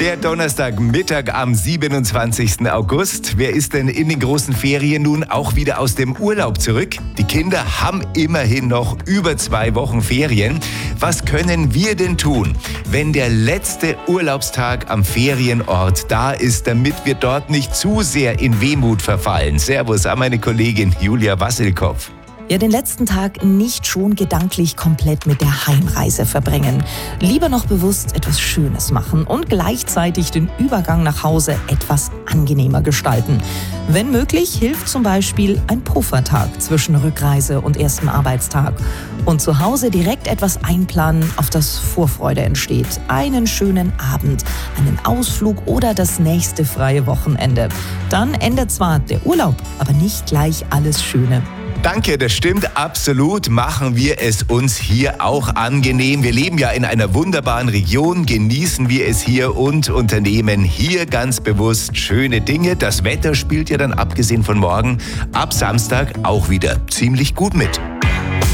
Der Donnerstagmittag am 27. August. Wer ist denn in den großen Ferien nun auch wieder aus dem Urlaub zurück? Die Kinder haben immerhin noch über 2 Wochen Ferien. Was können wir denn tun, wenn der letzte Urlaubstag am Ferienort da ist, damit wir dort nicht zu sehr in Wehmut verfallen? Servus an meine Kollegin Julia Wassilkopf. Ja, den letzten Tag nicht schon gedanklich komplett mit der Heimreise verbringen. Lieber noch bewusst etwas Schönes machen und gleichzeitig den Übergang nach Hause etwas angenehmer gestalten. Wenn möglich, hilft zum Beispiel ein Puffertag zwischen Rückreise und ersten Arbeitstag. Und zu Hause direkt etwas einplanen, auf das Vorfreude entsteht. Einen schönen Abend, einen Ausflug oder das nächste freie Wochenende. Dann endet zwar der Urlaub, aber nicht gleich alles Schöne. Danke, das stimmt absolut. Machen wir es uns hier auch angenehm. Wir leben ja in einer wunderbaren Region, genießen wir es hier und unternehmen hier ganz bewusst schöne Dinge. Das Wetter spielt ja dann abgesehen von morgen ab Samstag auch wieder ziemlich gut mit.